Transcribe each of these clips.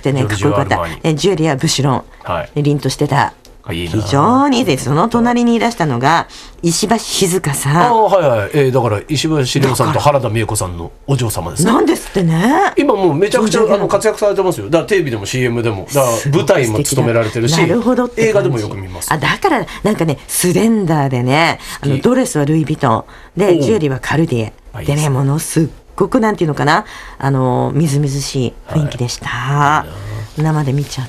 くてね、かっこよかった。ジュエリーはブシュロン、 はい、 凛としてた。 いい非常にいいです。その隣にいらしたのが石橋静香さん。 はいはい、だから石橋玲央さんと原田美恵子さんのお嬢様ですね。 なんですってね。 今もうめちゃくちゃ活躍されてますよ。だからテレビでも CM でも、だから舞台も務められてるし、 なるほど映画でもよく見ます。 だからなんかね、スレンダーでね、ドレスはルイ・ヴィトンで、ジュエリーはカルディエでね、ものすっごくなんていうのかな、みずみずしい雰囲気でした。生で見ちゃった。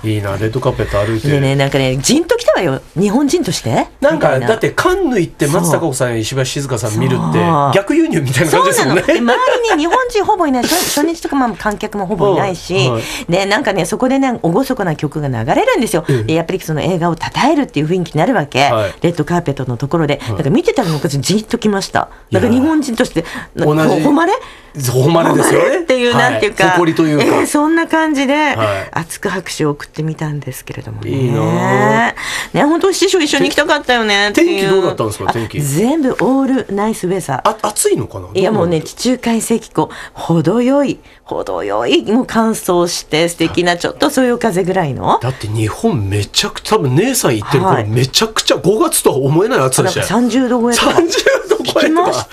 いいな、レッドカーペット歩いてでね、なんかね、じんときたわよ、日本人として。 なんかだってカンヌ行って松たか子さんや石橋静香さん見るって逆輸入みたいな感じですもんね。 周りに日本人ほぼいない、初日とかも観客もほぼいないし、でなんかね、そこでね、厳かな曲が流れるんですよ。でやっぱりその映画を称えるっていう雰囲気になるわけ、レッドカーペットのところで、なんか見てたらなんかじんときました。だから日本人として同じ誉れですよねっていう、なんていうか、 誇りというか、 そんな感じで熱く拍手を送ってみたんですけれどもね。 いいなね、本当師匠一緒に行きたかったよねっていう。 天気どうだったんですか？天気全部オールナイスウェザー。 暑いのかな？ いやもうね、地中海石膏、程よいもう乾燥して素敵なちょっとそよ風ぐらいの。 だって日本めちゃくちゃ、多分姉さん行ってる頃、めちゃくちゃ5月とは思えない暑さでしたよ。 30度超えとか 30度超えとか聞きました。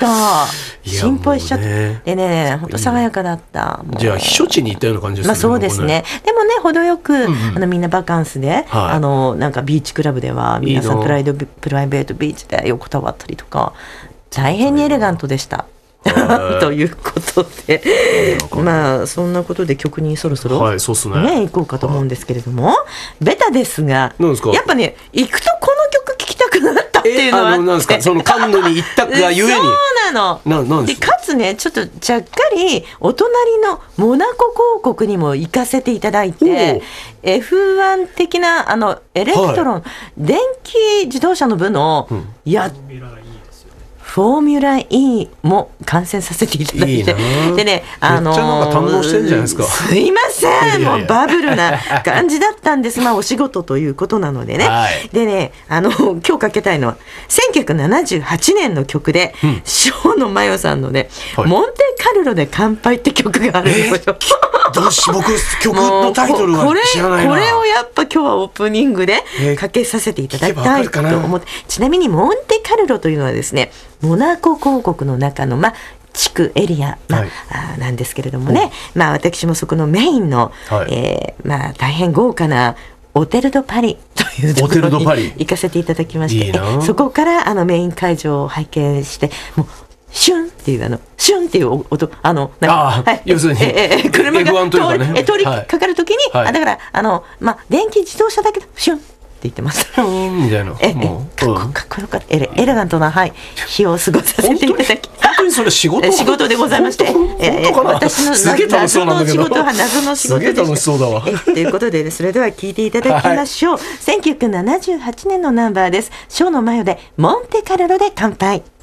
心配しちゃって、でね、本当爽やかだった。 じゃあ避暑地に行ったような感じですね。 まあそうですね。でもね、程よくみんなバカンスで、なんかビーチクラブでは皆さんプライベートビーチで横たわったりとか、大変にエレガントでした。ということで、まあそんなことで曲にそろそろね、行こうかと思うんですけれども、ベタですが、やっぱね、行くとこの曲聴きたくなったっていうのはあって、 なんですか、そのカンヌに行ったがゆえに。 そうなの。でかつね、ちょっとちゃっかりお隣のモナコ公国にも行かせていただいて、F1 的なエレクトロン、電気自動車の部のフォーミュラ E も観戦させていただいて、でね、 めっちゃなんか堪能してんじゃないですか。 すいません、もうバブルな感じだったんです。まあお仕事ということなのでね。でね、今日かけたいのは1978年の曲で、生野真世さんのね、モンテカルロで乾杯って曲があるんですよ。 僕曲のタイトルは知らないな。 これをやっぱ今日はオープニングでかけさせていただきたいと思って、ちなみにモンテカルロというのはですね、モナコ公国の中の地区エリア、なんですけれどもね、私もそこのメインの、大変豪華なオテル・ド・パリというところに行かせていただきまして、そこからメイン会場を拝見して、もうシュンっていうシュンっていう音、 要するに車が F1 通りかかるときに、だから電気自動車だけどシュンって言ってます。 みたいな。 かっこよかった。エレガントな日を過ごさせていただき、 本当にそれ仕事でございまして、私の謎の仕事は謎の仕事でした。すげえ楽しそうだわ。ということで、それでは聞いていただきましょう。1978年のナンバーです。生野真世でモンテカルロで乾杯。